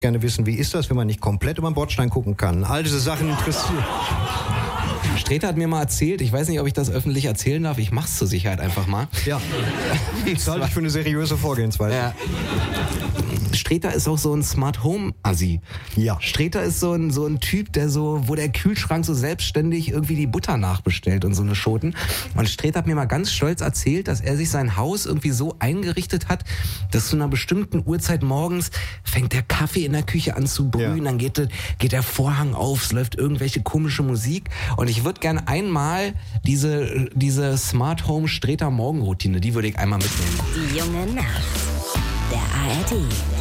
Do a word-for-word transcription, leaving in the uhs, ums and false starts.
gerne wissen, wie ist das, wenn man nicht komplett über den Bordstein gucken kann. All diese Sachen interessieren. Streter hat mir mal erzählt, ich weiß nicht, ob ich das öffentlich erzählen darf, ich mach's zur Sicherheit einfach mal. Ja, das halte ich für eine seriöse Vorgehensweise. Ja. Streter ist auch so ein Smart Home Assi. Ja. Streter ist so ein, so ein Typ, der so, wo der Kühlschrank so selbstständig irgendwie die Butter nachbestellt und so eine Schoten. Und Streter hat mir mal ganz stolz erzählt, dass er sich sein Haus irgendwie so eingerichtet hat, dass zu einer bestimmten Uhrzeit morgens fängt der Kaffee in der Küche an zu brühen, ja. Dann geht, geht der Vorhang auf, es läuft irgendwelche komische Musik. Und ich würde gerne einmal diese, diese Smart Home Streter Morgenroutine, die würde ich einmal mitnehmen. Die junge Nacht. Der A R D